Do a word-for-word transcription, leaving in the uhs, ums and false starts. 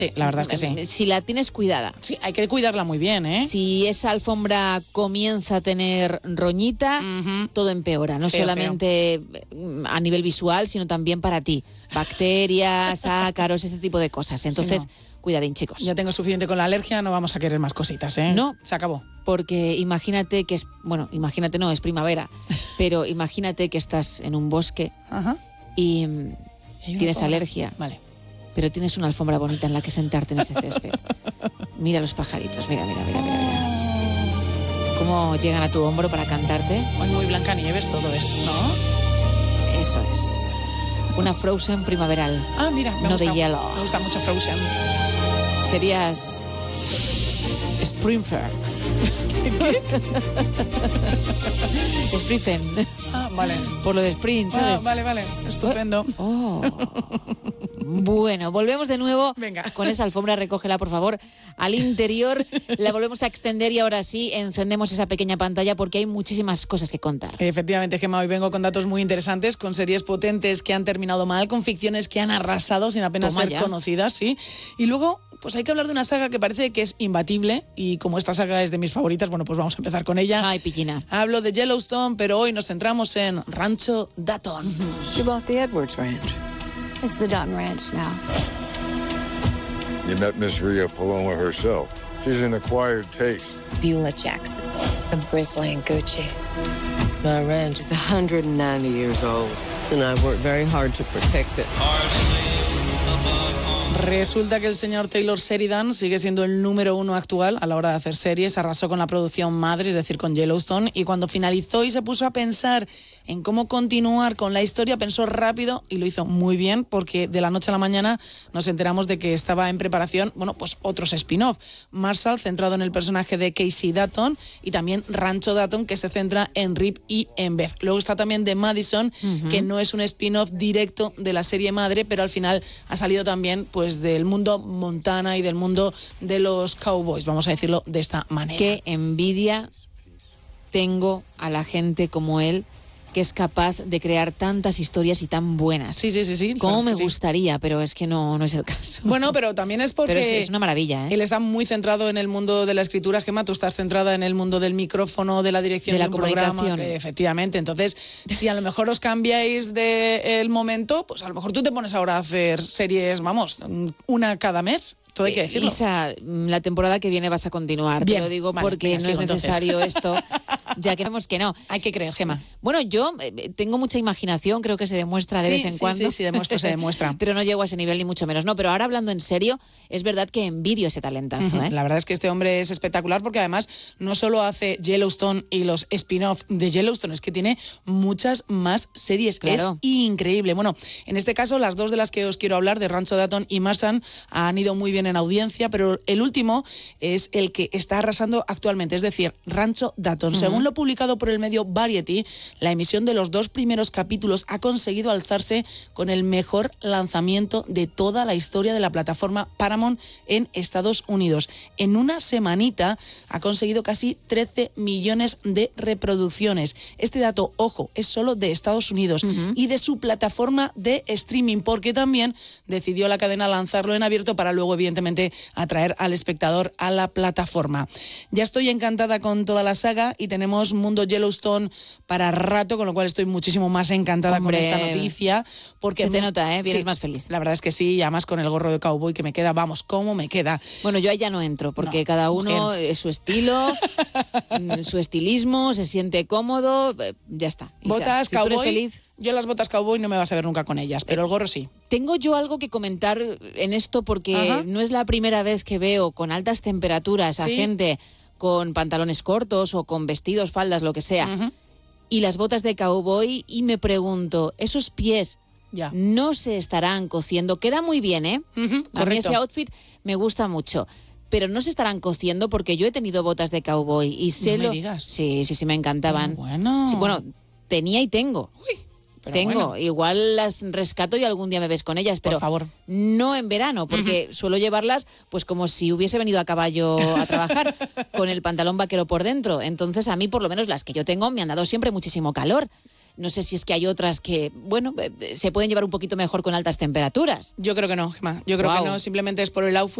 Sí, la verdad es que sí. Si la tienes cuidada. Sí, hay que cuidarla muy bien, ¿eh? Si esa alfombra comienza a tener roñita, uh-huh. todo empeora. No feo, solamente feo. a nivel visual, sino también para ti. Bacterias, ácaros, ese tipo de cosas. Entonces, sí, no. cuidadín, chicos. Ya tengo suficiente con la alergia, no vamos a querer más cositas, ¿eh? No. Se acabó. Porque imagínate que es... Bueno, imagínate no, es primavera. Pero imagínate que estás en un bosque uh-huh. y, y tienes alfombra? alergia. Vale. Pero tienes una alfombra bonita en la que sentarte en ese césped. Mira los pajaritos, mira, mira, mira, mira, mira. Cómo llegan a tu hombro para cantarte. Muy, muy Blancanieves todo esto, ¿no? Eso es. Una Frozen primaveral. Ah, mira, me no gusta. de hielo. Me gusta mucho Frozen. Serías Springfair. ¿Qué? Springfen. Ah, vale. Por lo de Spring, ¿sabes? Ah, vale, vale. Estupendo. Oh. Bueno, volvemos de nuevo. Venga. Con esa alfombra, recógela, por favor, al interior. La volvemos a extender y ahora sí encendemos esa pequeña pantalla porque hay muchísimas cosas que contar. Efectivamente, Gemma, hoy vengo con datos muy interesantes, con series potentes que han terminado mal, con ficciones que han arrasado sin apenas Toma ser ya. conocidas, sí. Y luego, pues hay que hablar de una saga que parece que es imbatible y como esta saga es de mis favoritas, bueno, pues vamos a empezar con ella. Ay, pillina. Hablo de Yellowstone, pero hoy nos centramos en Rancho Dutton. She bought the Edwards Ranch. It's the Dutton Ranch now. You met Miss Rhea Paloma herself. She's an acquired taste. Beulah Jackson. A Grizzly and Gucci. My ranch is one hundred ninety years old, and I've worked very hard to protect it. Resulta que el señor Taylor Sheridan sigue siendo el número uno actual a la hora de hacer series. Arrasó con la producción madre, es decir, con Yellowstone, y cuando finalizó y se puso a pensar en cómo continuar con la historia, pensó rápido y lo hizo muy bien, porque de la noche a la mañana nos enteramos de que estaba en preparación, bueno, pues otros spin-off. Marshall, centrado en el personaje de Casey Dutton, y también Rancho Dutton, que se centra en Rip y en Beth. Luego está también The Madison, uh-huh. que no es un spin-off directo de la serie madre, pero al final ha salido también pues del mundo Montana y del mundo de los cowboys, vamos a decirlo de esta manera. Qué envidia tengo a la gente como él, que es capaz de crear tantas historias y tan buenas. Sí, sí, sí, sí. Cómo me gustaría, sí. pero es que no, no es el caso. Bueno, pero también es porque... Pero es, es una maravilla, ¿eh? Él está muy centrado en el mundo de la escritura, Gemma, tú estás centrada en el mundo del micrófono, de la dirección de, de la un comunicación. programa. Que, efectivamente, entonces, si a lo mejor os cambiáis del momento, pues a lo mejor tú te pones ahora a hacer series, vamos, una cada mes. Todo hay que decirlo. Isa, la temporada que viene vas a continuar. Bien, te lo digo vale, porque venga, no sigo, es necesario esto. Ya queremos que no. Hay que creer, Gemma. Bueno, yo eh, tengo mucha imaginación, creo que se demuestra de sí, vez en sí, cuando. Sí, sí, demuestra, se demuestra. Pero no llego a ese nivel ni mucho menos. No, pero ahora hablando en serio, es verdad que envidio ese talentazo. Uh-huh. ¿eh? La verdad es que este hombre es espectacular porque además no solo hace Yellowstone y los spin-off de Yellowstone, es que tiene muchas más series. Claro. Es increíble. Bueno, en este caso las dos de las que os quiero hablar, de Rancho Dutton y Marshall, han ido muy bien en audiencia, pero el último es el que está arrasando actualmente, es decir, Rancho Dutton. Uh-huh. Según lo publicado por el medio Variety, la emisión de los dos primeros capítulos ha conseguido alzarse con el mejor lanzamiento de toda la historia de la plataforma Paramount en Estados Unidos. En una semanita ha conseguido casi trece millones de reproducciones. Este dato, ojo, es solo de Estados Unidos uh-huh. y de su plataforma de streaming, porque también decidió la cadena lanzarlo en abierto para luego, evidentemente, atraer al espectador a la plataforma. Ya estoy encantada con toda la saga y tenemos Mundo Yellowstone para rato, con lo cual estoy muchísimo más encantada Hombre, con esta noticia. Porque se te nota, ¿eh? Vienes sí, más feliz. La verdad es que sí, y además con el gorro de cowboy que me queda, vamos, ¿cómo me queda? Bueno, yo ahí ya no entro, porque no, cada uno mujer. es su estilo, su estilismo, se siente cómodo, ya está. Botas si cowboy, tú eres feliz. Yo las botas cowboy no me vas a ver nunca con ellas, pero el gorro sí. Tengo yo algo que comentar en esto porque Ajá. no es la primera vez que veo con altas temperaturas a ¿Sí? gente con pantalones cortos o con vestidos, faldas, lo que sea, uh-huh. y las botas de cowboy, y me pregunto, esos pies ya. no se estarán cociendo. Queda muy bien, ¿eh? Uh-huh, a mí ese outfit me gusta mucho. Pero no se estarán cociendo porque yo he tenido botas de cowboy y sé no lo... me digas. Sí, sí, sí, me encantaban. Pero bueno. Sí, bueno, tenía y tengo. Uy. Pero Tengo, bueno. Igual las rescato y algún día me ves con ellas, pero por favor. No en verano, porque uh-huh. suelo llevarlas pues como si hubiese venido a caballo a trabajar, con el pantalón vaquero por dentro. Entonces a mí por lo menos las que yo tengo me han dado siempre muchísimo calor. No sé si es que hay otras que, bueno, se pueden llevar un poquito mejor con altas temperaturas. Yo creo que no, Gemma. Yo creo wow. que no, simplemente es por el outfit.